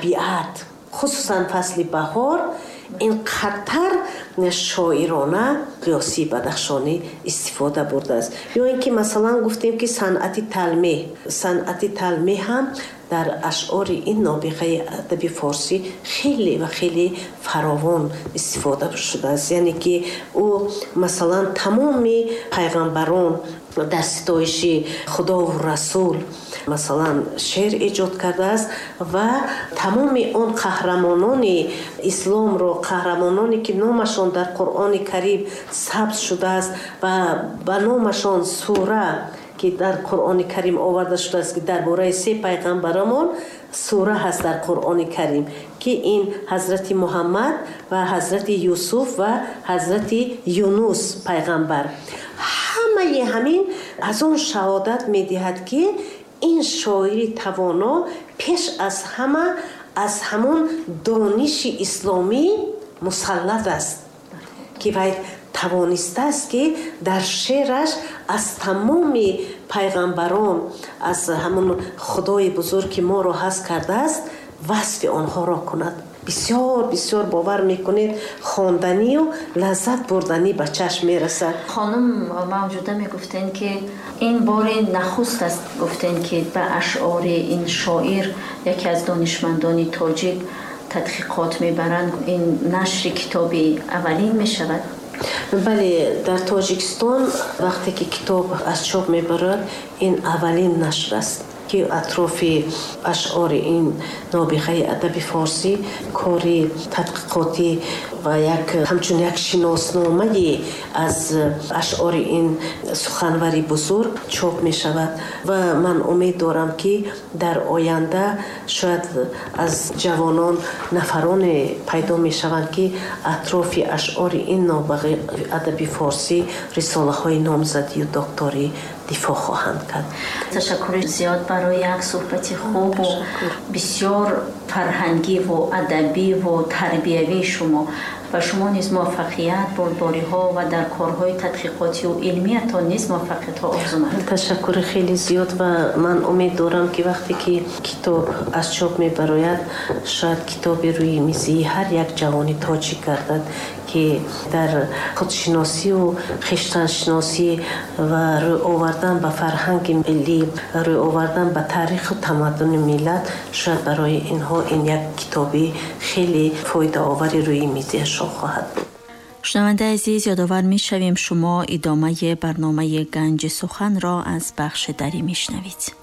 طبیعت، خصوصا فصل بهار، این قطر شاعرانه قیاسی بدخشانی استفاده برده است. یا اینکه مثلا گفتیم که صنعت تلمیح هم در اشعار این نابغه ادبی فارسی خیلی و خیلی فراوان استفاده شده است. یعنی که او مثلا تمام پیغمبران در ستایش خدا و رسول مثلا شعر ایجاد کرده است و تمام اون قهرمانان اسلام رو، قهرمانانی که نامشان در قرآن کریم ثبت شده است و به نامشان سوره که در قرآن کریم آورده شده است که درباره 3 پیغمبرمان سوره هست در قرآن کریم که این حضرت محمد و حضرت یوسف و حضرت یونس پیغمبر، همه همین از اون شهادت می‌دهد که این شاعری توانا پیش از همه از همون دانش اسلامی مسلط است که باید توانسته است که در شعرش از تمام پیغمبران، از همون خدای بزرگ که ما را هست کرده است، وصف آنها را کند. بسیار بسیار باور میکنید خواندنی و لذت بردنی به چشم میرسد. خانم موجوده میگفتن که این بار نخست است گفتن که به اشعار این شاعر یکی از دانشمندان تاجیک تحقیقات میبرند، این نشر کتابی اولین میشود. بله، در تاجیکستان وقتی که کتاب از چاپ میبرد این اولین نشر است که اطراف اشعار این نابغه ادب فارسی کاری تحقیقاتی و همچون یک شناسنامه از اشعار این سخنوری بزرگ چاپ می شود و من امید دارم که در آینده شاید از جوانان نفران پیدا می شوند که اطراف اشعار این نابغه ادب فارسی رساله های نامزدی و دکتری دفاع خواهند کرد. تشکر زیاد برای یک صحبت خوب و بسیار فرهنگی و ادبی و تربیوی شما و شما نیز موفقیت بردباری ها و در کارهای تحقیقاتی و علمیتان نیز موفقیت ها آرزو می‌کنم. تشکر خیلی زیاد و من امید دارم که وقتی که کتاب از چاپ می‌براید شاید کتاب روی میزی هر یک جوانی تاجیک گردد که در خودشناسی و خویشتن‌شناسی و روی آوردن به فرهنگ ملی، روی آوردن به تاریخ و تمدن ملت، شاید برای اینها این یک کتابی خیلی فایده آوری روی میزشان خواهد بود. شنونده عزیز، یادآور می‌شویم شما ادامه برنامه گنج سخن را از بخش دری میشنوید.